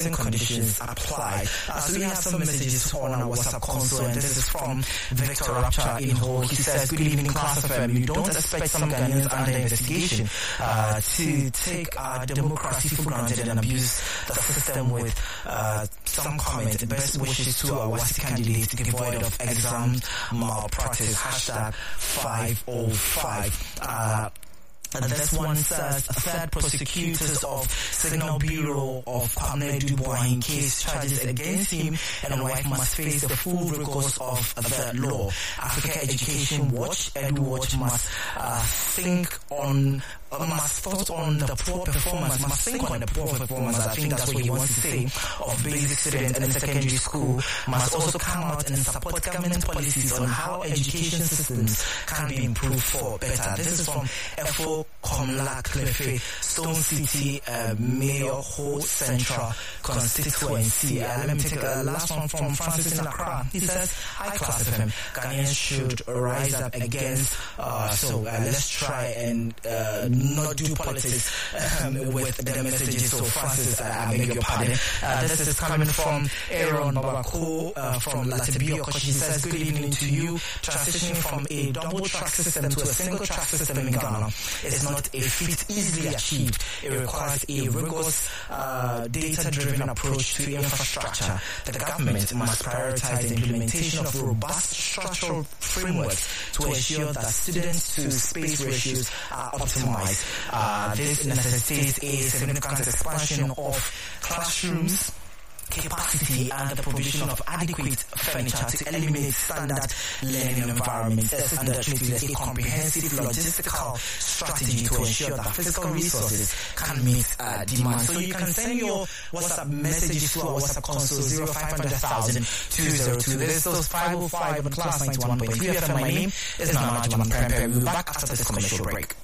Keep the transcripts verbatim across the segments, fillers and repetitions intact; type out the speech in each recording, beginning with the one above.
certain conditions apply. Uh, so we have some messages on our WhatsApp console, and this is from Victor Rapture in Hull. He says, good evening, class of M. You don't expect some Ghanaians under investigation uh, to take our democracy for granted and abuse the system with uh, some comment. Best wishes to our WASI candidate devoid of exam malpractice. Hashtag five oh five. Uh, And this one says, third prosecutors of Signal Bureau of Kwame Dubois in case charges against him and wife must face the full rigors of the law. Africa Education Watch, Edu Watch must uh, think on, uh, must thought on the poor performance, must think on the poor performance, I think that's what he wants to say, of basic students in secondary school, must also come out and support government policies on how education systems can be improved for better. This is from F O Komla Clefe, Stone City, uh, Mayor Ho Central Constituency. Uh, let me take the last one from Francis in Accra. He says, high class of him, Ghanaians should rise up against, uh, so uh, let's try and uh, not do politics um, with the messages. So Francis, uh, I beg your pardon. Uh, this is coming from Aaron Babako uh, from Latibio. She says, good evening to you. Transitioning from a double track system to a single track system in Ghana is not a feat easily achieved. It requires a rigorous uh, data-driven approach to infrastructure. The government must prioritize the implementation of robust structural frameworks to ensure that students to space ratios are optimized. Uh, this necessitates a significant expansion of classrooms capacity and the provision of adequate furniture to eliminate standard learning environments. This undertakes a comprehensive logistical strategy to ensure that physical resources can meet uh, demand. So you can send your WhatsApp messages to our WhatsApp console zero five hundred thousand two zero two. This is those five oh five on class ninety-one point three F M. My name is Nana Jaman Prempe. We'll be back after this commercial break.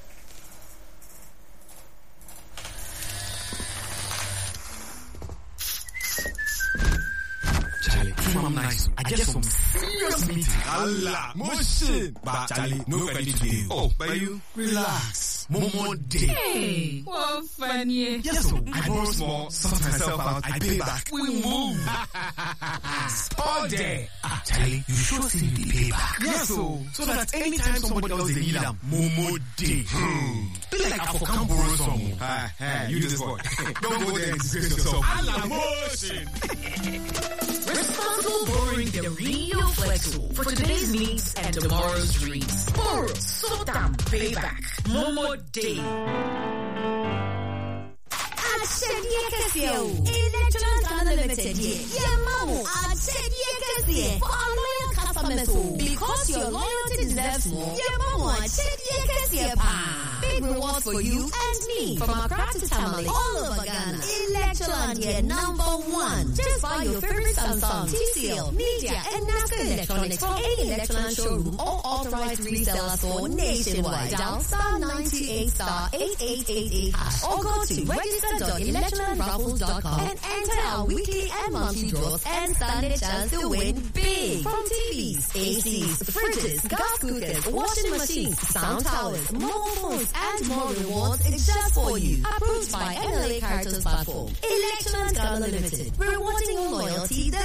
I'm nice. I get some serious meeting. Allah, motion. But Charlie, no credit today. Oh, but you relax. Momo day. Hey, what funny? Yes, so I borrow small, sort myself out, I pay back. We move. All day. Ah, Charlie, you should see the payback. Yes, so so that anytime somebody else they need them, Momo day. Hmm. Be like I for come borrow some. Ah, hey, you this boy. Don't go there and disgrace yourself. Allah, motion. Responsible borrowing the real flexible for today's needs and tomorrow's dreams. Borrow, so damn payback. Momo Day. Achediye kesiye o. Electronic Ghana Limited ye. Ye mamu. Achediye kesiye. For our loyal customers o. Because your loyalty deserves more. Ye mamu. Achediye kesiye pa. Big rewards for you and me. From our practice family all over Ghana. Electroland ye number one. Just buy your favorite Samsung, T C L, Media, and Nasco Electronics from any Electroland showroom or authorized reseller store nationwide. Dial star ninety-eight star eight eight eight eight hash or go to register dot electroland raffles dot com and enter our weekly and monthly draws and stand a chance to win big. From T Vs, A Cs, fridges, gas cookers, washing machines, sound towers, mobile phones, and more rewards just for you. Approved by N L A Caritas Platform. Electroland Ghana Limited. Rewarding your loyalty.